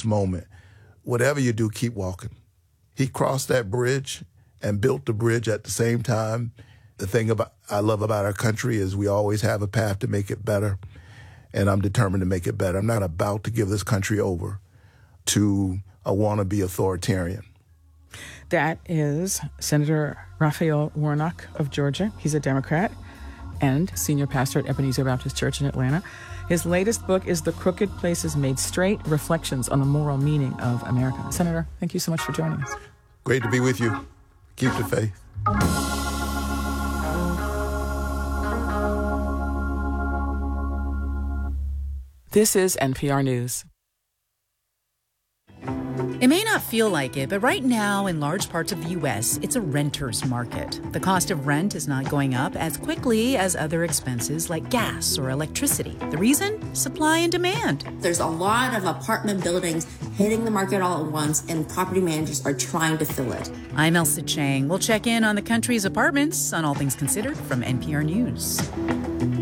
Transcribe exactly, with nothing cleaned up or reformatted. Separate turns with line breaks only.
this moment, whatever you do, keep walking. He crossed that bridge and built the bridge at the same time. The thing about I love about our country is we always have a path to make it better, and I'm determined to make it better. I'm not about to give this country over to a wannabe authoritarian.
That is Senator Raphael Warnock of Georgia. He's a Democrat and senior pastor at Ebenezer Baptist Church in Atlanta. His latest book is The Crooked Places Made Straight, Reflections on the Moral Meaning of America. Senator, thank you so much for joining us.
Great to be with you. Keep the faith.
This is N P R News.
It may not feel like it, but right now in large parts of the U S, it's a renter's market. The cost of rent is not going up as quickly as other expenses like gas or electricity. The reason? Supply and demand.
There's a lot of apartment buildings hitting the market all at once, and property managers are trying to fill it.
I'm Elsa Chang. We'll check in on the country's apartments on All Things Considered from N P R News.